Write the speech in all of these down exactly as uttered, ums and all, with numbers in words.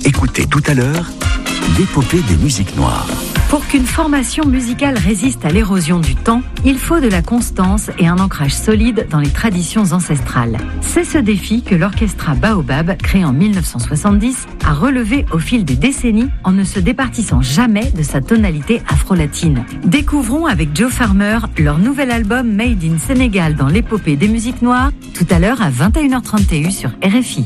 Écoutez tout à l'heure l'épopée des musiques noires. Pour qu'une formation musicale résiste à l'érosion du temps, il faut de la constance et un ancrage solide dans les traditions ancestrales. C'est ce défi que l'orchestra Baobab, créé en mille neuf cent soixante-dix, a relevé au fil des décennies en ne se départissant jamais de sa tonalité afro-latine. Découvrons avec Joe Farmer leur nouvel album Made in Sénégal dans l'épopée des musiques noires, tout à l'heure à vingt et une heures trente sur R F I.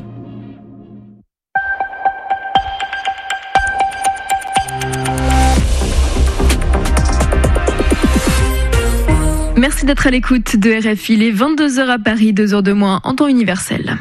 Merci d'être à l'écoute de R F I. Il est vingt-deux heures à Paris, deux heures de moins en temps universel.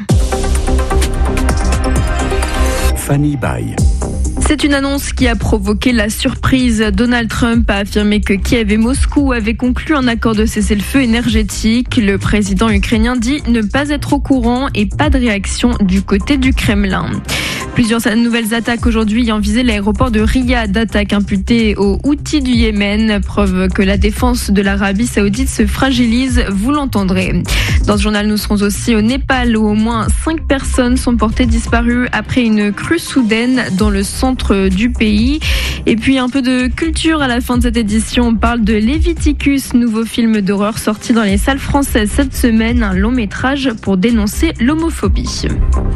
Fanny Baye. C'est une annonce qui a provoqué la surprise. Donald Trump a affirmé que Kiev et Moscou avaient conclu un accord de cessez-le-feu énergétique. Le président ukrainien dit ne pas être au courant et pas de réaction du côté du Kremlin. Plusieurs nouvelles attaques aujourd'hui ayant visé l'aéroport de Riyad, attaques imputées aux Houthis du Yémen, preuve que la défense de l'Arabie Saoudite se fragilise, vous l'entendrez. Dans ce journal, nous serons aussi au Népal où au moins cinq personnes sont portées disparues après une crue soudaine dans le centre du pays. Et puis un peu de culture à la fin de cette édition, on parle de Leviticus, nouveau film d'horreur sorti dans les salles françaises cette semaine, un long métrage pour dénoncer l'homophobie.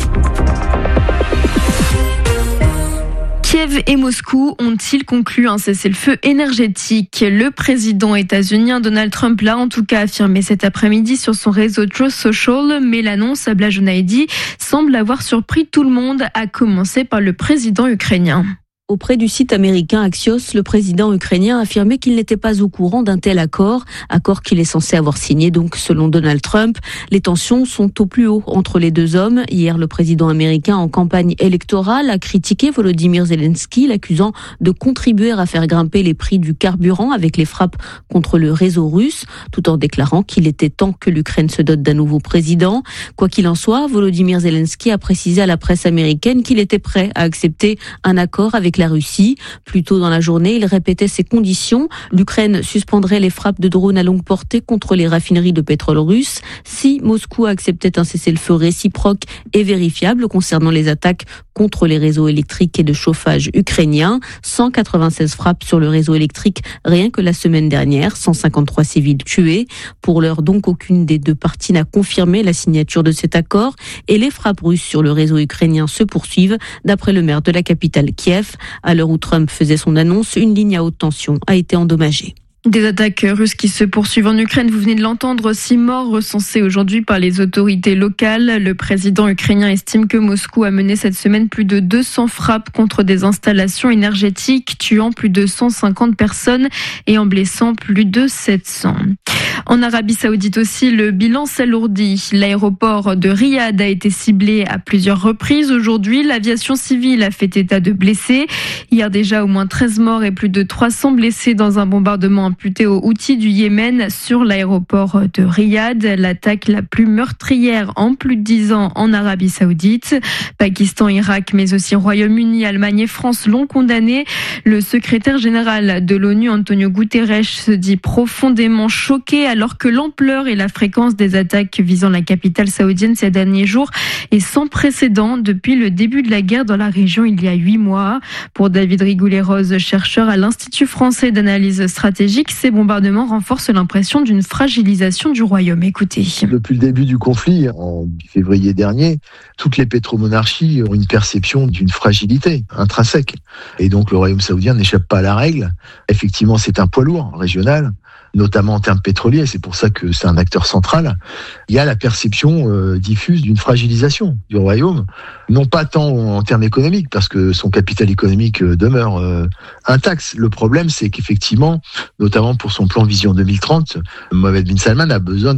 Kiev et Moscou ont-ils conclu un cessez-le-feu énergétique ? Le président états-unien Donald Trump l'a en tout cas affirmé cet après-midi sur son réseau Truth Social, mais l'annonce, Abla Jounaidi, semble avoir surpris tout le monde, à commencer par le président ukrainien. Auprès du site américain Axios, le président ukrainien a affirmé qu'il n'était pas au courant d'un tel accord, accord qu'il est censé avoir signé. Donc, selon Donald Trump, les tensions sont au plus haut entre les deux hommes. Hier, le président américain en campagne électorale a critiqué Volodymyr Zelensky, l'accusant de contribuer à faire grimper les prix du carburant avec les frappes contre le réseau russe, tout en déclarant qu'il était temps que l'Ukraine se dote d'un nouveau président. Quoi qu'il en soit, Volodymyr Zelensky a précisé à la presse américaine qu'il était prêt à accepter un accord avec la Russie. Plus tôt dans la journée, il répétait ces conditions. L'Ukraine suspendrait les frappes de drones à longue portée contre les raffineries de pétrole russes si Moscou acceptait un cessez-le-feu réciproque et vérifiable concernant les attaques contre les réseaux électriques et de chauffage ukrainiens. cent quatre-vingt-seize frappes sur le réseau électrique rien que la semaine dernière, cent cinquante-trois civils tués. Pour l'heure, donc, aucune des deux parties n'a confirmé la signature de cet accord et les frappes russes sur le réseau ukrainien se poursuivent, d'après le maire de la capitale Kiev. À l'heure où Trump faisait son annonce, une ligne à haute tension a été endommagée. Des attaques russes qui se poursuivent en Ukraine, vous venez de l'entendre, six morts recensés aujourd'hui par les autorités locales. Le président ukrainien estime que Moscou a mené cette semaine plus de deux cents frappes contre des installations énergétiques, tuant plus de cent cinquante personnes et en blessant plus de sept cents. En Arabie Saoudite aussi, le bilan s'alourdit. L'aéroport de Riyad a été ciblé à plusieurs reprises. Aujourd'hui, l'aviation civile a fait état de blessés. Hier déjà, au moins treize morts et plus de trois cents blessés dans un bombardement imputé aux Houthis du Yémen sur l'aéroport de Riyad. L'attaque la plus meurtrière en plus de dix ans en Arabie Saoudite. Pakistan, Irak, mais aussi Royaume-Uni, Allemagne et France l'ont condamné. Le secrétaire général de l'ONU, Antonio Guterres, se dit profondément choqué alors que l'ampleur et la fréquence des attaques visant la capitale saoudienne ces derniers jours est sans précédent depuis le début de la guerre dans la région il y a huit mois. Pour David Rigoulet-Rose, chercheur à l'Institut français d'analyse stratégique, ces bombardements renforcent l'impression d'une fragilisation du royaume. Écoutez. Depuis le début du conflit, en février dernier, toutes les pétromonarchies ont une perception d'une fragilité intrinsèque. Et donc le royaume saoudien n'échappe pas à la règle. Effectivement, c'est un poids lourd régional, notamment en termes pétroliers, c'est pour ça que c'est un acteur central. Il y a la perception euh, diffuse d'une fragilisation du royaume, non pas tant en termes économiques, parce que son capital économique euh, demeure euh, intact. Le problème, c'est qu'effectivement, notamment pour son plan Vision deux mille trente, Mohammed bin Salman a besoin